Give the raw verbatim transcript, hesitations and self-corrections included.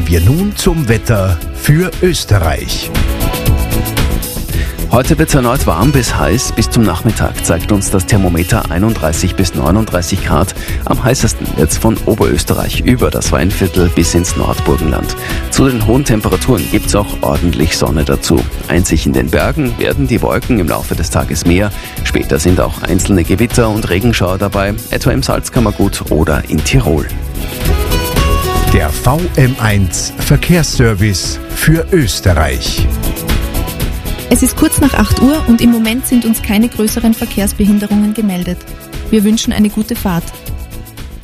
Kommen wir nun zum Wetter für Österreich. Heute wird es erneut warm bis heiß. Bis zum Nachmittag zeigt uns das Thermometer einunddreißig bis neununddreißig Grad. Am heißesten wird es von Oberösterreich über das Weinviertel bis ins Nordburgenland. Zu den hohen Temperaturen gibt es auch ordentlich Sonne dazu. Einzig in den Bergen werden die Wolken im Laufe des Tages mehr. Später sind auch einzelne Gewitter und Regenschauer dabei, etwa im Salzkammergut oder in Tirol. Der V M eins Verkehrsservice für Österreich. Es ist kurz nach acht Uhr und im Moment sind uns keine größeren Verkehrsbehinderungen gemeldet. Wir wünschen eine gute Fahrt.